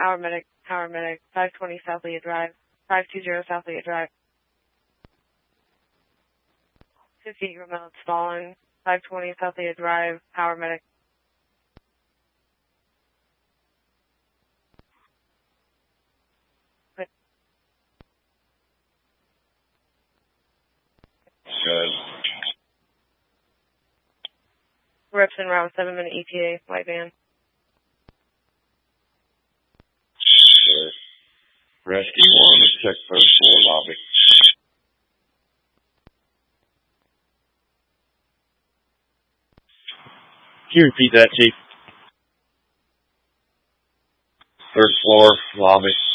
Power medic, 520 South Leah Drive, 520 South Leah Drive. 50 remote stalling, 520 South Leah Drive, Power medic. Good. Reps en route, 7-minute ETA, white van. Good. Rescue 1, check first floor lobby. Can you repeat that, Chief? First floor lobby.